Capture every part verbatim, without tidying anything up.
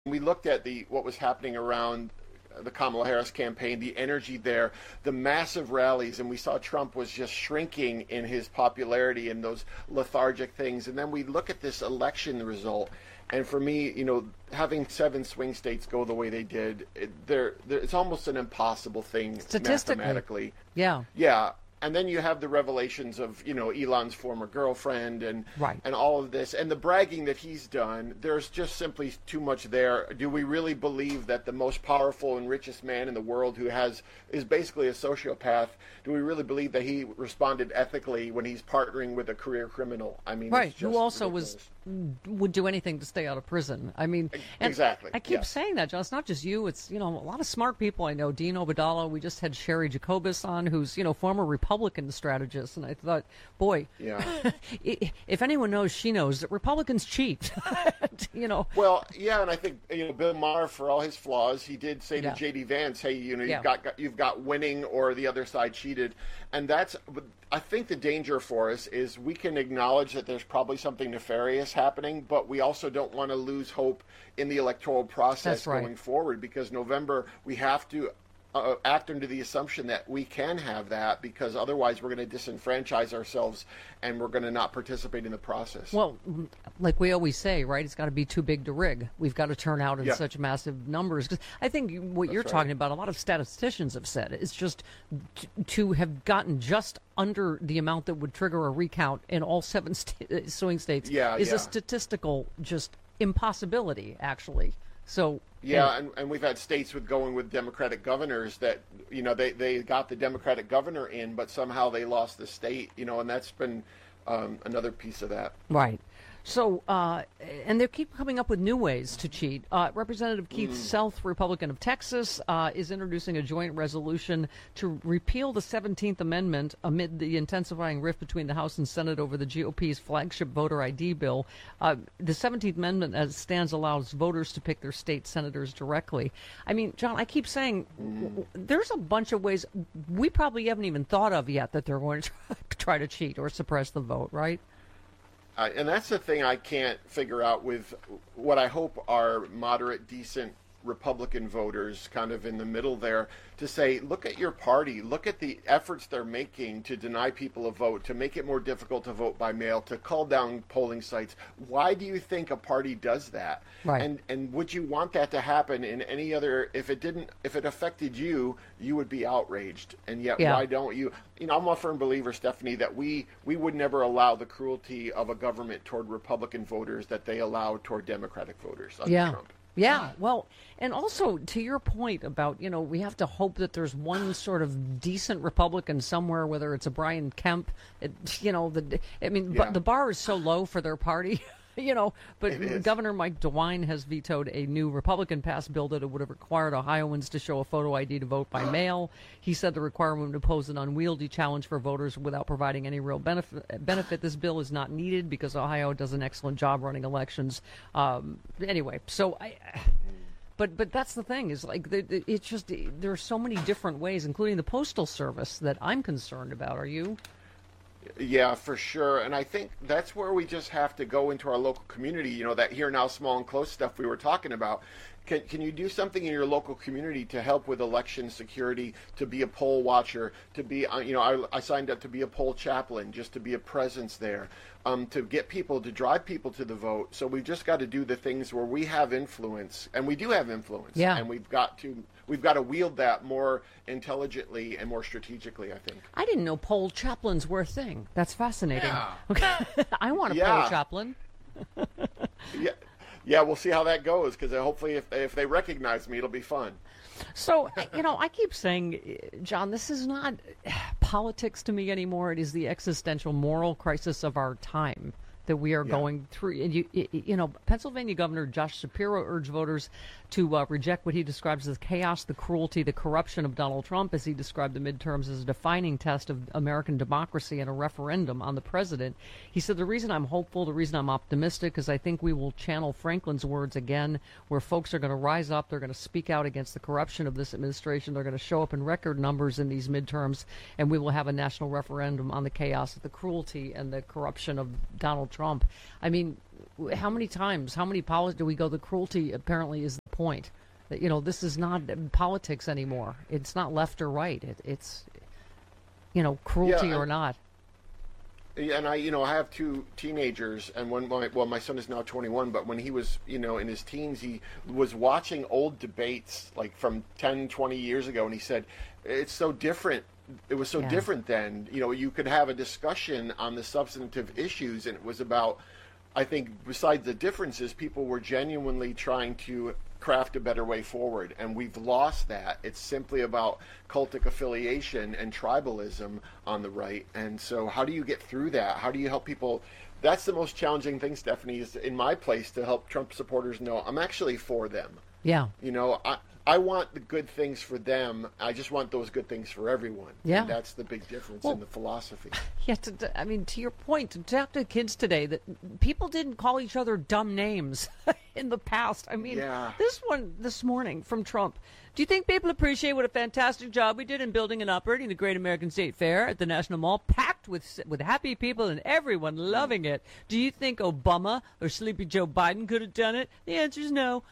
we looked at the what was happening around the Kamala Harris campaign, the energy there, the massive rallies, and we saw Trump was just shrinking in his popularity and those lethargic things. And then we look at this election result, and for me, you know, having seven swing states go the way they did, it, they're, they're, it's almost an impossible thing statistically. Mathematically. Yeah. Yeah. And then you have the revelations of, you know, Elon's former girlfriend and right. and all of this and the bragging that he's done. There's just simply too much there. Do we really believe that the most powerful and richest man in the world, who has is basically a sociopath, do we really believe that he responded ethically when he's partnering with a career criminal? I mean, right. It's just who also ridiculous. was would do anything to stay out of prison. I mean, and exactly. I keep yes. saying that, John. It's not just you. It's, you know, a lot of smart people I know. Dean Obadala. We just had Sherry Jacobus on, who's, you know, former Republican strategist. And I thought, boy, yeah. if anyone knows, she knows that Republicans cheat. you know. Well, yeah, and I think, you know, Bill Maher, for all his flaws, he did say yeah. to J D Vance, "Hey, you know, you've yeah. got, got you've got winning, or the other side cheated," and that's. I think the danger for us is we can acknowledge that there's probably something nefarious happening, but we also don't want to lose hope in the electoral process right. going forward, because November we have to uh, act under the assumption that we can have that, because otherwise we're going to disenfranchise ourselves and we're going to not participate in the process. Well, like we always say, right, it's got to be too big to rig. We've got to turn out in yeah. such massive numbers. 'Cause I think what That's you're right. talking about, a lot of statisticians have said, it's just t- to have gotten just under the amount that would trigger a recount in all seven st- swing states yeah, is yeah. a statistical just impossibility, actually. So yeah, and, and we've had states with going with Democratic governors that, you know, they, they got the Democratic governor in, but somehow they lost the state, you know, and that's been um, another piece of that. Right. So, uh, and they keep coming up with new ways to cheat. Uh, Representative Keith Mm. Self, Republican of Texas, uh, is introducing a joint resolution to repeal the seventeenth Amendment amid the intensifying rift between the House and Senate over the G O P's flagship voter I D bill. Uh, the seventeenth Amendment, as it stands, allows voters to pick their state senators directly. I mean, John, I keep saying Mm. w- there's a bunch of ways we probably haven't even thought of yet that they're going to try to cheat or suppress the vote, right? Uh, and that's the thing I can't figure out with what I hope are moderate, decent Republican voters kind of in the middle there, to say, look at your party, look at the efforts they're making to deny people a vote, to make it more difficult to vote by mail, to call down polling sites. Why do you think a party does that? Right. And and would you want that to happen in any other, if it didn't, if it affected you, you would be outraged. And yet Yeah. why don't you? You know, I'm a firm believer, Stephanie, that we, we would never allow the cruelty of a government toward Republican voters that they allow toward Democratic voters under Yeah. Trump. Yeah, well, and also to your point about, you know, we have to hope that there's one sort of decent Republican somewhere, whether it's a Brian Kemp, it, you know, the I mean, Yeah. but the bar is so low for their party, you know, but It is. Governor Mike DeWine has vetoed a new Republican-passed bill that it would have required Ohioans to show a photo I D to vote by mail. He said the requirement would pose an unwieldy challenge for voters without providing any real benefit. benefit. This bill is not needed because Ohio does an excellent job running elections. Um, anyway, so I... But but that's the thing, is like the, the, it's just there are so many different ways, including the Postal Service, that I'm concerned about. Are you? Yeah, for sure. And I think that's where we just have to go into our local community, you know, that here now small and close stuff we were talking about. Can, can you do something in your local community to help with election security, to be a poll watcher, to be, uh, you know, I, I signed up to be a poll chaplain, just to be a presence there, um, to get people, to drive people to the vote. So we've just got to do the things where we have influence, and we do have influence. Yeah. And we've got to, we've got to wield that more intelligently and more strategically, I think. I didn't know poll chaplains were a thing. That's fascinating. Yeah. Okay, I want a Yeah. poll chaplain. Yeah. Yeah, we'll see how that goes, because hopefully if, if they recognize me, it'll be fun. So, you know, I keep saying, John, this is not politics to me anymore. It is the existential moral crisis of our time that we are Yeah. going through. And, you, you know, Pennsylvania Governor Josh Shapiro urged voters to uh, reject what he describes as chaos, the cruelty, the corruption of Donald Trump, as he described the midterms as a defining test of American democracy and a referendum on the president. He said, the reason I'm hopeful, the reason I'm optimistic, is I think we will channel Franklin's words again, where folks are going to rise up, they're going to speak out against the corruption of this administration, they're going to show up in record numbers in these midterms, and we will have a national referendum on the chaos, the cruelty, and the corruption of Donald Trump. I mean, how many times, how many politics do we go? The cruelty apparently is the point. That, you know, this is not politics anymore. It's not left or right. It, it's, you know, cruelty yeah, or not. And I, you know, I have two teenagers, and when my, well, my son is now twenty-one, but when he was, you know, in his teens, he was watching old debates like from ten, twenty years ago, and he said, it's so different. It was so Yeah. different then. You know, you could have a discussion on the substantive issues, and it was about, I think, besides the differences, people were genuinely trying to craft a better way forward, and we've lost that. It's simply about cultic affiliation and tribalism on the right. And so how do you get through that? How do you help people? That's the most challenging thing, Stephanie, is in my place to help Trump supporters know I'm actually for them. Yeah. You know, I I want the good things for them. I just want those good things for everyone. Yeah. And that's the big difference Well, in the philosophy. Yeah, to, to- I mean, to your point, to talk to kids today, that people didn't call each other dumb names in the past. I mean, Yeah. this one this morning from Trump. Do you think people appreciate what a fantastic job we did in building and operating the Great American State Fair at the National Mall, packed with with happy people and everyone loving it? Do you think Obama or Sleepy Joe Biden could have done it? The answer is no.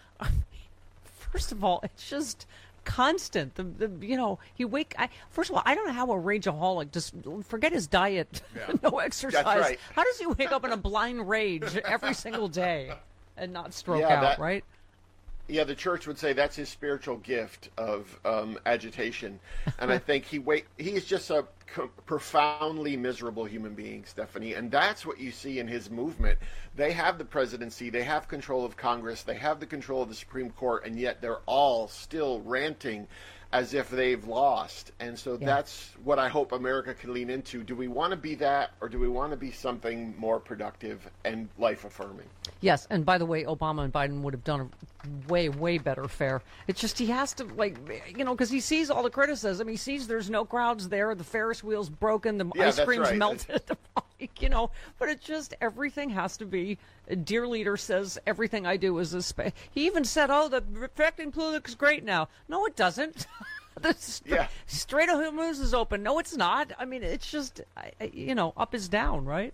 First of all, it's just constant. The, the you know, he wake. I, first of all, I don't know how a rageaholic, just forget his diet, no exercise. right. How does he wake up in a blind rage every single day and not stroke Yeah, out? that- Right? Yeah, the church would say that's his spiritual gift of um, agitation, and I think he wait. He is just a co- profoundly miserable human being, Stephanie, and that's what you see in his movement. They have the presidency, they have control of Congress, they have the control of the Supreme Court, and yet they're all still ranting as if they've lost. And so Yeah. that's what I hope America can lean into. Do we want to be that, or do we want to be something more productive and life-affirming? Yes, and by the way, Obama and Biden would have done a way, way better fair. It's just he has to, like, you know, because he sees all the criticism. He sees there's no crowds there, the Ferris wheel's broken, the Yeah, ice that's cream's right. melted, you know. But it's just everything has to be. Dear leader says everything I do is a spa- He even said, "Oh, the reflecting pool looks great now." No, it doesn't. The stra- Yeah. Strait of Hormuz is open. No, it's not. I mean, it's just, I- I- you know, up is down, right?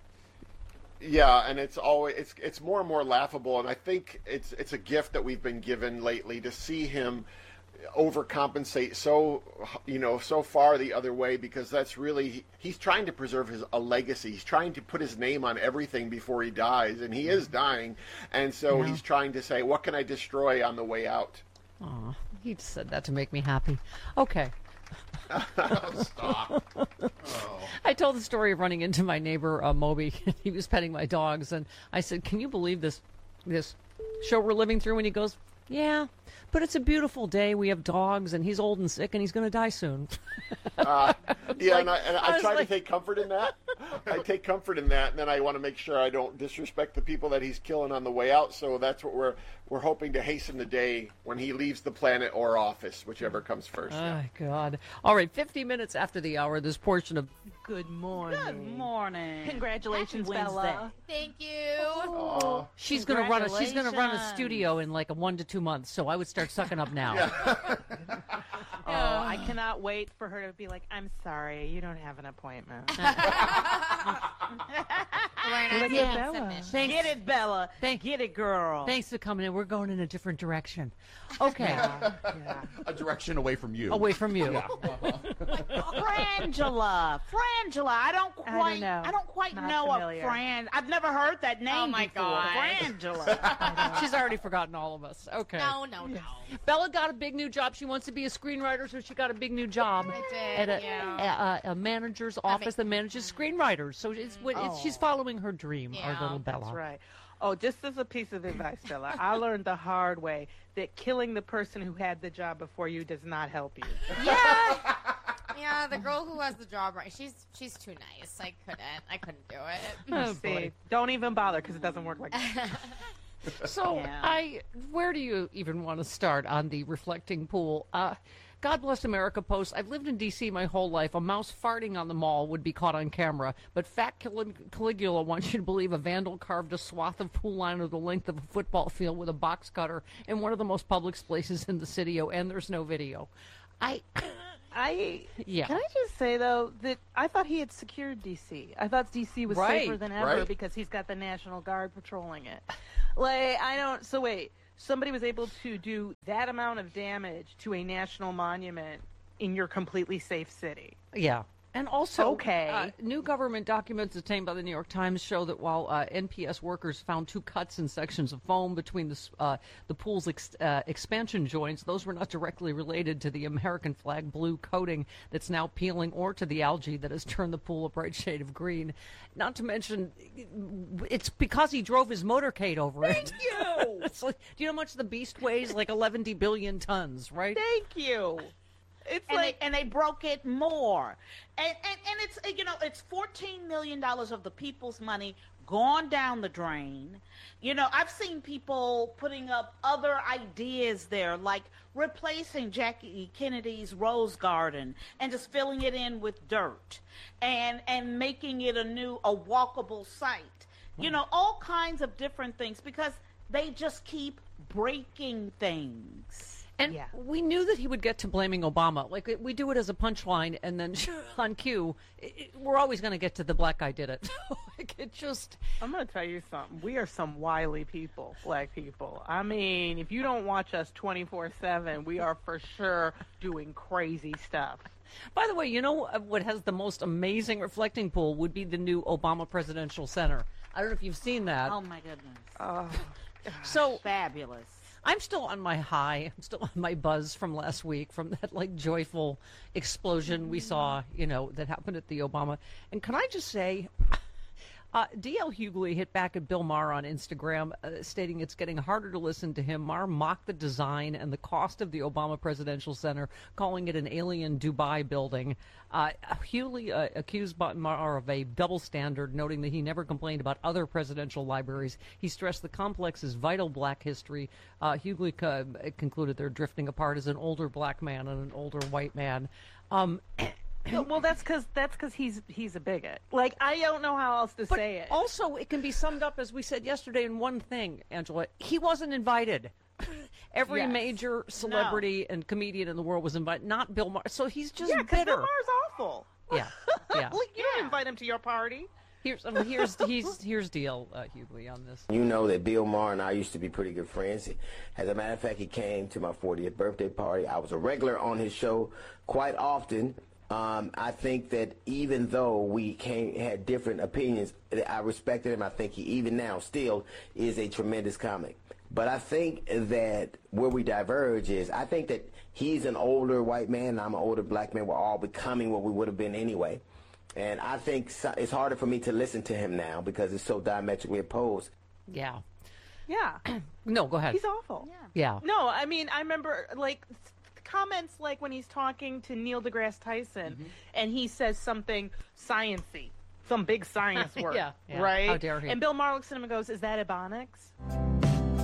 Yeah, and it's always it's it's more and more laughable, and I think it's it's a gift that we've been given lately to see him overcompensate so you know so far the other way, because that's really he's trying to preserve his a legacy. He's trying to put his name on everything before he dies, and he is dying, and so Yeah. he's trying to say, what can I destroy on the way out? Aw, he said that to make me happy. Okay. Stop. I told the story of running into my neighbor uh, Moby. He was petting my dogs, and I said, "Can you believe this this show we're living through?" And he goes, "Yeah, but it's a beautiful day. We have dogs, and he's old and sick, and he's going to die soon." Uh, yeah, like- and I, and I I was try like- to take comfort in that. I take comfort in that, and then I want to make sure I don't disrespect the people that he's killing on the way out. So that's what we're we're hoping to hasten the day when he leaves the planet or office, whichever comes first. Oh, God. All right, fifty minutes after the hour, this portion of Good morning. Good morning. Congratulations, Happy Wednesday. Bella. Thank you. Oh, she's going to run a she's going to run a Congratulations. studio in like a one to two months, so I would start sucking up now. Oh, I cannot wait for her to be like, "I'm sorry, you don't have an appointment." We're not Look taking at Bella. submission. Thanks. Get it, Bella. Thank- Get it, girl. Thanks for coming in. We're going in a different direction. Okay. Yeah. A direction away from you. Away from you. Frangela. Frangela. I don't I don't quite. know. I don't quite Not know familiar. a Fran. I've never heard that name Oh, my before. God. Frangela. She's already forgotten all of us. Okay. No, no, no. Bella got a big new job. She wants to be a screenwriter, so she got a big new job I did, at a, yeah. a, a manager's office that manages screenwriters. So it's, what it's she's following her dream, our Yeah. little Bella. That's right. Oh, just as a piece of advice, Stella, I learned the hard way that killing the person who had the job before you does not help you. Yeah. Yeah, the girl who has the job right. She's she's too nice. I couldn't. I couldn't do it. Oh, See, boy. don't even bother because it doesn't work like that. So Yeah. I, where do you even want to start on the reflecting pool? Uh, God bless America posts. I've lived in D C my whole life. A mouse farting on the mall would be caught on camera, but Fat Calig- Caligula wants you to believe a vandal carved a swath of pool line of the length of a football field with a box cutter in one of the most public places in the city, oh, and there's no video. I, I Yeah. Can I just say though that I thought he had secured D C. I thought D C was Right, safer than ever right. because he's got the National Guard patrolling it. Like I don't. So wait, somebody was able to do that amount of damage to a national monument in your completely safe city. Yeah. And also, Okay. uh, new government documents obtained by the New York Times show that while uh, N P S workers found two cuts in sections of foam between the, s- uh, the pool's ex- uh, expansion joints, those were not directly related to the American flag blue coating that's now peeling or to the algae that has turned the pool a bright shade of green. Not to mention, it's because he drove his motorcade over it. Thank you. It's like, do you know how much the beast weighs? Like eleven billion tons, right? Thank you. It's and like they and they broke it more, and and and it's you know it's fourteen million dollars of the people's money gone down the drain. You know, I've seen people putting up other ideas there, like replacing Jackie Kennedy's Rose Garden and just filling it in with dirt, and and making it a new a walkable site. You know, all kinds of different things because they just keep breaking things. And Yeah. we knew that he would get to blaming Obama. Like, we do it as a punchline, and then on cue, it, it- we're always going to get to the black guy did it. Like, it just... I'm going to tell you something. We are some wily people, black people. I mean, if you don't watch us twenty-four seven, we are for sure doing crazy stuff. By the way, you know uh, what has the most amazing reflecting pool would be the new Obama Presidential Center. I don't know if you've seen that. Oh my goodness, Oh, So fabulous! I'm still on my high. I'm still on my buzz from last week, from that like joyful explosion we saw, you know, that happened at the Obama. And can I just say, uh, D L Hughley hit back at Bill Maher on Instagram, uh, stating it's getting harder to listen to him. Maher mocked the design and the cost of the Obama Presidential Center, calling it an alien Dubai building. Uh, Hughley uh, accused Maher of a double standard, noting that he never complained about other presidential libraries. He stressed the complex's vital black history. Uh, Hughley co- concluded they're drifting apart as an older black man and an older white man. Um, No, well, that's because that's because he's he's a bigot. Like I don't know how else to But say it. also, it can be summed up, as we said yesterday, in one thing, Angela. He wasn't invited. Every Yes. major celebrity and comedian in the world was invited, not Bill Maher. So he's just yeah, because bitter. Bill Maher's awful. Yeah, yeah. Like you don't invite him to your party. Here's um, here's he's here's D L uh, Hughley on this. You know that Bill Maher and I used to be pretty good friends. As a matter of fact, he came to my fortieth birthday party. I was a regular on his show quite often. Um, I think that even though we came, had different opinions, I respected him. I think he, even now, still is a tremendous comic. But I think that where we diverge is, I think that he's an older white man, and I'm an older black man. We're all becoming what we would have been anyway. And I think so, it's harder for me to listen to him now because it's so diametrically opposed. Yeah. Yeah, No, go ahead. he's awful. Yeah. No, I mean I remember like comments like when he's talking to Neil deGrasse Tyson Mm-hmm. and he says something science-y, some big science word, Yeah, yeah. right? How dare he. And Bill Maher looks at him and goes, "Is that Ebonics?"